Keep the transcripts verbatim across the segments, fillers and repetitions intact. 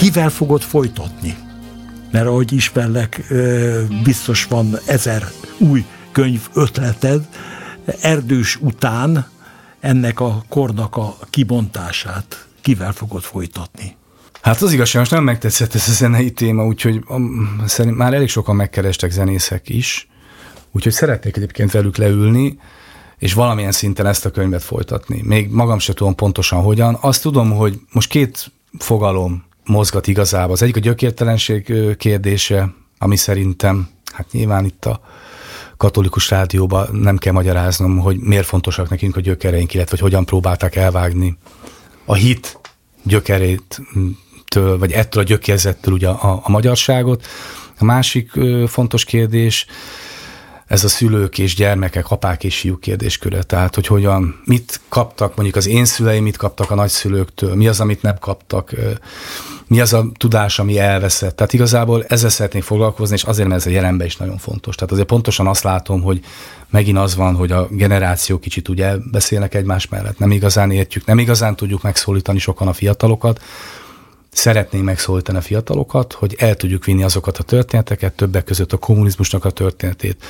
Kivel fogod folytatni? Mert ahogy ismerlek, biztos van ezer új könyv ötleted, Erdős után ennek a kornak a kibontását kivel fogod folytatni? Hát az igazság, most nem megtetszett ez a zenei téma, úgyhogy szerint már elég sokan megkerestek zenészek is, úgyhogy szeretnék egyébként velük leülni, és valamilyen szinten ezt a könyvet folytatni. Még magam sem tudom pontosan hogyan. Azt tudom, hogy most két fogalom mozgat igazából. Az egyik a gyökértelenség kérdése, ami szerintem, hát nyilván itt a katolikus rádióban nem kell magyaráznom, hogy miért fontosak nekünk a gyökereink, illetve hogy hogyan próbálták elvágni a hit gyökerétől, vagy ettől a gyökérzettől ugye a, a magyarságot. A másik ö, fontos kérdés, ez a szülők és gyermekek, apák és fiúk kérdésköre. Tehát, hogy hogyan, mit kaptak, mondjuk az én szüleim, mit kaptak a nagyszülőktől, mi az, amit nem kaptak, mi az a tudás, ami elveszett. Tehát igazából ezzel szeretnék foglalkozni, és azért, mert ez a jelenben is nagyon fontos. Tehát azért pontosan azt látom, hogy megint az van, hogy a generációk kicsit ugye beszélnek egymás mellett. Nem igazán értjük, nem igazán tudjuk megszólítani sokan a fiatalokat. Szeretnénk megszólítani a fiatalokat, hogy el tudjuk vinni azokat a történeteket, többek között a kommunizmusnak a történetét,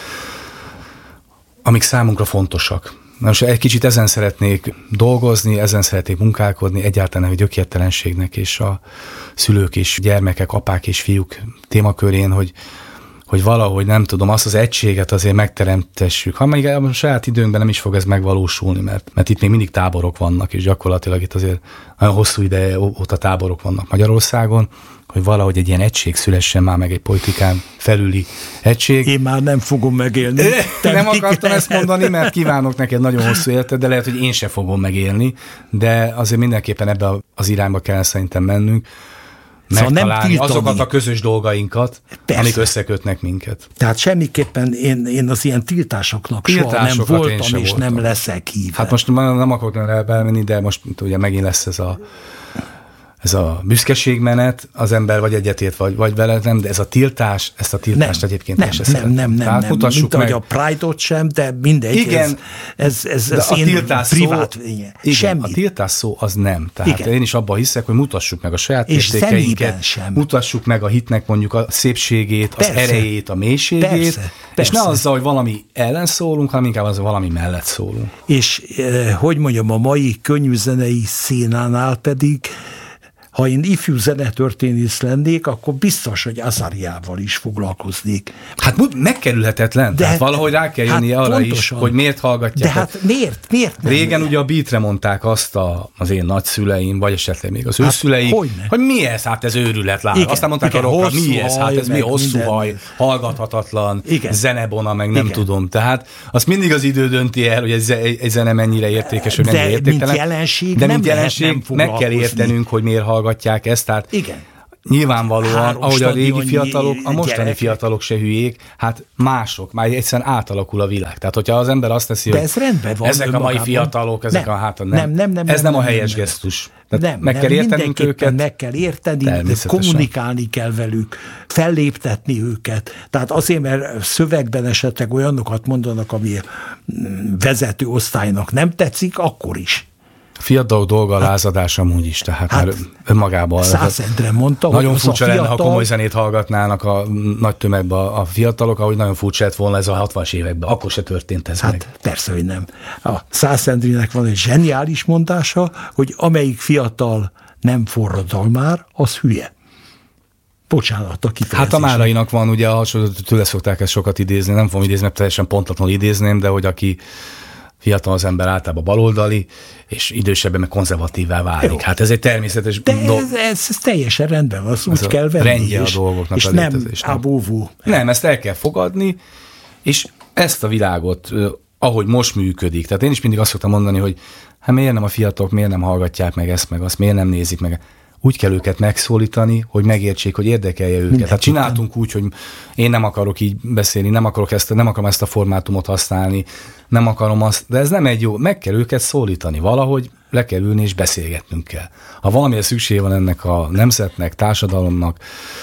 amik számunkra fontosak. Most egy kicsit ezen szeretnék dolgozni, ezen szeretnék munkálkodni, egyáltalán a gyökértelenségnek és a szülők és gyermekek, apák és fiúk témakörén, hogy hogy valahogy nem tudom, azt az egységet azért megteremtessük. Ha még a saját időnkben nem is fog ez megvalósulni, mert, mert itt még mindig táborok vannak, és gyakorlatilag itt azért nagyon hosszú ideje óta táborok vannak Magyarországon, hogy valahogy egy ilyen egység szülessen már meg, egy politikán felüli egység. Én már nem fogom megélni. Nem akartam ezt mondani, mert kívánok neked nagyon hosszú életet, de lehet, hogy én sem fogom megélni, de azért mindenképpen ebbe az irányba kell szerintem mennünk, megtalálni szóval azokat a közös dolgainkat, persze, amik összekötnek minket. Tehát semmiképpen én, én az ilyen tiltásoknak soha nem voltam, és voltam. Nem leszek híve. Hát most nem akarok elmenni, de most ugye megint lesz ez a ez a büszkeségmenet, az ember vagy egyetért, vagy, vagy vele nem, de ez a tiltás, ezt a tiltást nem, egyébként nem, se nem, szeretem. nem, nem, nem, nem, mint ahogy a Pride-ot sem, de mindegy, igen, ez, ez, ez az én privát vénye. Igen, a tiltás szó az nem. Tehát igen, én is abban hiszek, hogy mutassuk meg a saját értékeinket, mutassuk meg a hitnek mondjuk a szépségét, persze, az erejét, a mélységét, persze, persze, és ne azzal, hogy valami ellen szólunk, hanem inkább az, valami mellett szólunk. És eh, hogy mondjam, a mai könnyűzenei színánál pedig ha én ifjú zenetörténész lennék, akkor biztos, hogy Azariával is foglalkoznék. Hát megkerülhetetlen. De tehát valahogy rá kell jönni hát arra pontosan, is, hogy miért hallgatják. De hát miért? miért nem Régen nem? ugye a Beatre mondták azt a, az én nagyszüleim, vagy esetleg még az hát őszüleik, hogy mi ez? Hát ez őrület lát. Aztán mondták igen, a rockra, mi ez? Hát ez mi hosszú minden. Haj, hallgathatatlan, igen, zenebona, meg nem igen, tudom. Tehát azt mindig az idő dönti el, hogy egy zene mennyire értékes, hogy mennyire értéktelen. Mint jelenség, de nem mint jelenség meg kell értenünk, hogy miért hallgatják ezt, tehát igen, nyilvánvalóan, három ahogy a régi fiatalok, a mostani gyerekek. Fiatalok se hülyék, hát mások, már egyszerűen átalakul a világ. Tehát, hogyha az ember azt teszi, de hogy ez rendben van ezek a mai fiatalok, ezek nem, a hát nem. Nem, nem, nem, ez nem, nem a helyes nem, gesztus. Nem, meg nem, kell értenünk őket. Meg kell érteni, kommunikálni kell velük, felléptetni őket. Tehát azért, mert szövegben esetleg olyanokat mondanak, ami vezető osztálynak nem tetszik, akkor is. Fiatalok dolga a lázadás amúgy is, tehát hát, már önmagában. Szász Endre mondta, nagyon furcsa lenne, fiatal... ha komoly zenét hallgatnának a nagy tömegben a fiatalok, ahogy nagyon furcsa lett volna ez a hatvanas években. Akkor se történt ez hát meg. Persze, hogy nem. A Szász Endrének van egy zseniális mondása, hogy amelyik fiatal nem forradalmár, az hülye. Bocsánat, a kifejezés. Hát a Márainak van, ugye, tőle szokták ezt sokat idézni, nem fogom idézni, mert teljesen pontatlanul idézném, de hogy aki fiatal az ember általában baloldali, és idősebben meg konzervatívvá válik. Jó. Hát ez egy természetes de dolog. Ez, ez, ez teljesen rendben van, úgy kell venni. Rendje a dolgoknak és a létezésnek. Nem abóvó. Nem, ezt el kell fogadni, és ezt a világot, ahogy most működik. Tehát én is mindig azt szoktam mondani, hogy hát miért nem a fiatalok, miért nem hallgatják meg ezt, meg azt, miért nem nézik meg. Úgy kell őket megszólítani, hogy megértsék, hogy érdekelje őket. Mindenki. Hát csináltunk úgy, hogy én nem akarok így beszélni, nem akarok ezt, nem akarom ezt a formátumot használni, nem akarom azt, de ez nem egy jó, meg kell őket szólítani valahogy, le kell ülni és beszélgetnünk kell. Ha valamire szükség van ennek a nemzetnek, társadalomnak,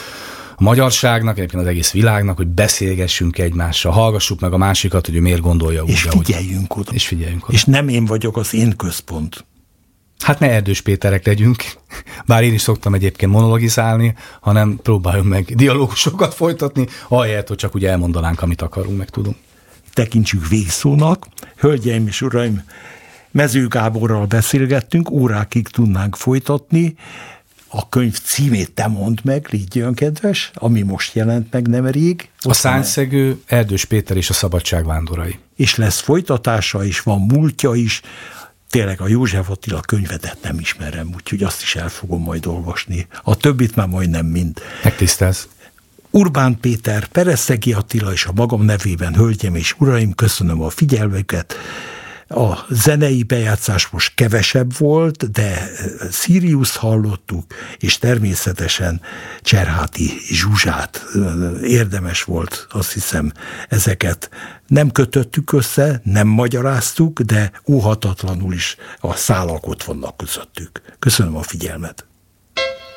a magyarságnak, egyébként az egész világnak, hogy beszélgessünk egymással, hallgassuk meg a másikat, hogy ő miért gondolja úgy. És figyeljünk oda. És figyeljünk oda. És nem én vagyok az én központ. Hát ne Erdős Péterek legyünk, bár én is szoktam egyébként monologizálni, hanem próbáljunk meg dialógusokat folytatni, ahelyett, hogy csak úgy elmondanánk, amit akarunk, meg tudunk. Tekintsük végszónak. Hölgyeim és uraim, Mező Gáborral beszélgettünk, órákig tudnánk folytatni. A könyv címét te mondd meg, légy olyan kedves, ami most jelent meg nem rég. A Szányszegő, Erdős Péter és a Szabadság vándorai. És lesz folytatása is, van múltja is. Tényleg a József Attila könyvedet nem ismerem, úgyhogy azt is el fogom majd olvasni. A többit már majdnem mind. Megtisztelsz. Urbán Péter, Pereszegi Attila és a magam nevében, hölgyem és uraim, köszönöm a figyelmüket. A zenei bejátszás most kevesebb volt, de Sirius hallottuk, és természetesen Cserháti Zsuzsát érdemes volt, azt hiszem, ezeket nem kötöttük össze, nem magyaráztuk, de óhatatlanul is a szálak ott vannak közöttük. Köszönöm a figyelmet.